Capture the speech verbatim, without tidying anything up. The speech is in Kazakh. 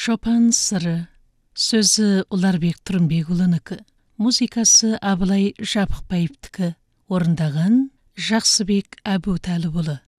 Шопан сыры. Сөзі Уларбек Тұрымбекұлынікі. Музыкасы Абылай Жабықбаевтікі. Орындаған Жақсыбек Әбутәліпұлы.